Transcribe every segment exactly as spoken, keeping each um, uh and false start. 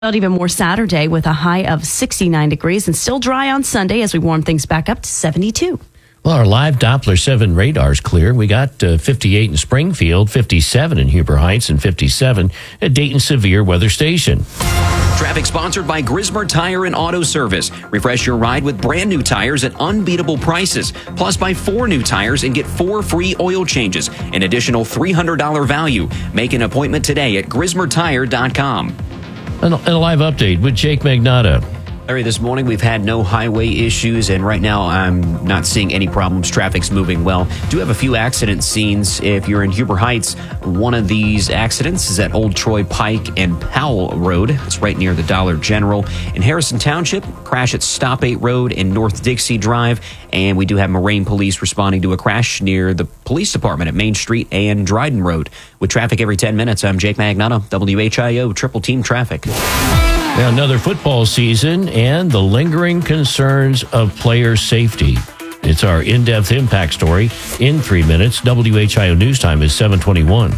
Out even more Saturday with a high of sixty-nine degrees and still dry on Sunday as we warm things back up to seventy-two. Well, our live Doppler seven radar's clear. We got uh, fifty-eight in Springfield, fifty-seven in Huber Heights, and fifty-seven at Dayton Severe Weather Station. Traffic sponsored by Grismer Tire and Auto Service. Refresh your ride with brand new tires at unbeatable prices. Plus, buy four new tires and get four free oil changes. An additional three hundred dollars value. Make an appointment today at grismer tire dot com. And a live update with Jake Magnotta. Larry, this morning we've had no highway issues, and right now I'm not seeing any problems. Traffic's moving well. Do have a few accident scenes. If you're in Huber Heights, one of these accidents is at Old Troy Pike and Powell Road. It's right near the Dollar General. In Harrison Township, crash at Stop eight Road and North Dixie Drive. And we do have Moraine Police responding to a crash near the police department at Main Street and Dryden Road. With traffic every ten minutes, I'm Jake Magnotta, W H I O Triple Team Traffic. Now, another football season and the lingering concerns of player safety. It's our in-depth impact story in three minutes. W H I O News Time is seven twenty-one.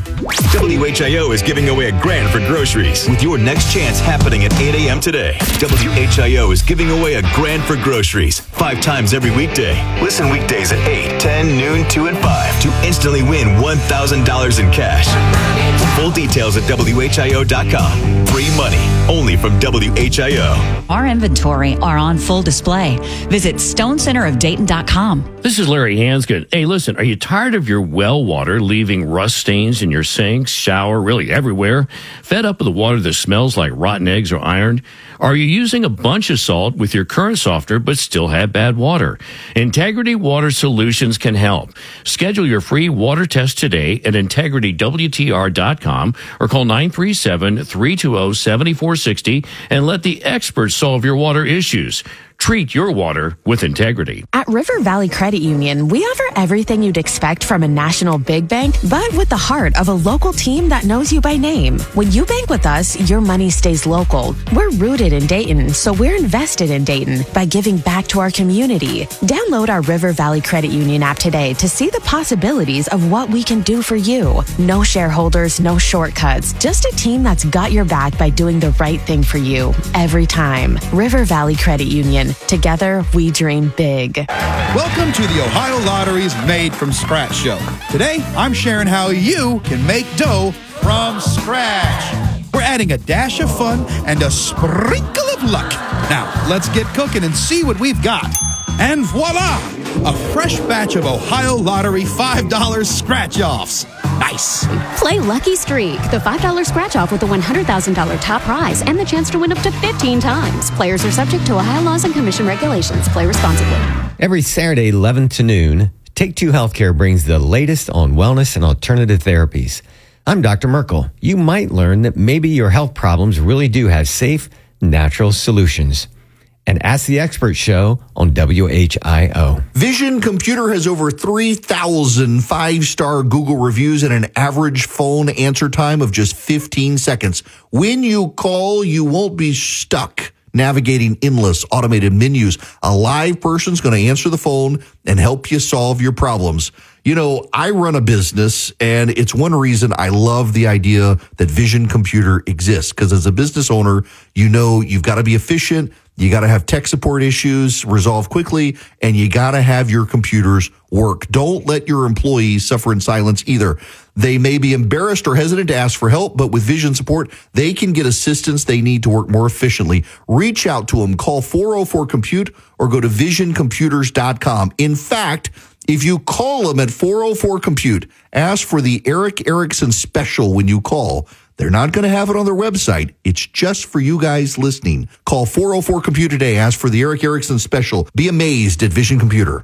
W H I O is giving away a grand for groceries with your next chance happening at eight a.m. today. W H I O is giving away a grand for groceries five times every weekday. Listen weekdays at eight, ten, noon, two, and five to instantly win one thousand dollars in cash. Full details at W H I O dot com. Free money only from W H I O. Our inventory are on full display. Visit stone center of dayton dot com. This is Larry Hansgen. Hey, listen, are you tired of your well water leaving rust stains in your sinks, shower, really everywhere? Fed up with the water that smells like rotten eggs or iron? Are you using a bunch of salt with your current softener but still have bad water? Integrity Water Solutions can help. Schedule your free water test today at integrity w t r dot com or call nine three seven, three two zero, seven four six zero and let the experts solve your water issues. Treat your water with integrity. At River Valley Credit Union, we offer everything you'd expect from a national big bank, but with the heart of a local team that knows you by name. When you bank with us, your money stays local. We're rooted in Dayton, so we're invested in Dayton by giving back to our community. Download our River Valley Credit Union app today to see the possibilities of what we can do for you. No shareholders, no shortcuts, just a team that's got your back by doing the right thing for you every time. River Valley Credit Union. Together, we dream big. Welcome to the Ohio Lottery's Made from Scratch show. Today, I'm sharing how you can make dough from scratch. We're adding a dash of fun and a sprinkle of luck. Now, let's get cooking and see what we've got. And voila! A fresh batch of Ohio Lottery five dollar scratch-offs. Nice. Play Lucky Streak, the five dollar scratch-off with a one hundred thousand dollars top prize and the chance to win up to fifteen times. Players are subject to Ohio laws and commission regulations. Play responsibly. Every Saturday, eleven to noon, Take Two Healthcare brings the latest on wellness and alternative therapies. I'm Doctor Merkel. You might learn that maybe your health problems really do have safe, natural solutions. And Ask the Expert show on W H I O. Vision Computer has over three thousand five-star Google reviews and an average phone answer time of just fifteen seconds. When you call, you won't be stuck navigating endless automated menus. A live person's going to answer the phone and help you solve your problems. You know, I run a business, and it's one reason I love the idea that Vision Computer exists, because as a business owner, you know you've got to be efficient, you got to have tech support issues resolved quickly, and you got to have your computers work. Don't let your employees suffer in silence either. They may be embarrassed or hesitant to ask for help, but with Vision support, they can get assistance they need to work more efficiently. Reach out to them. Call four oh four compute or go to vision computers dot com. In fact, if you call them at four oh four compute, ask for the Eric Erickson special when you call. They're not going to have it on their website. It's just for you guys listening. Call four oh four compute today. Ask for the Eric Erickson special. Be amazed at Vision Computer.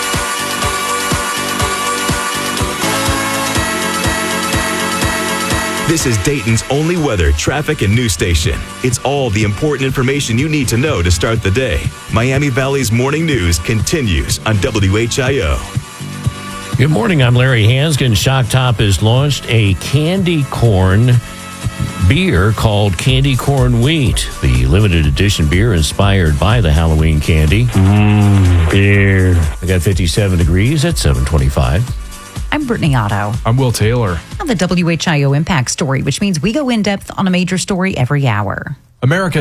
This is Dayton's only weather, traffic, and news station. It's all the important information you need to know to start the day. Miami Valley's morning news continues on W H I O. Good morning, I'm Larry Hansgen. Shock Top has launched a candy corn beer called Candy Corn Wheat, the limited edition beer inspired by the Halloween candy. Mmm, beer. I got fifty-seven degrees at seven twenty-five. I'm Brittany Otto. I'm Will Taylor. On the W H I O Impact Story, which means we go in depth on a major story every hour. America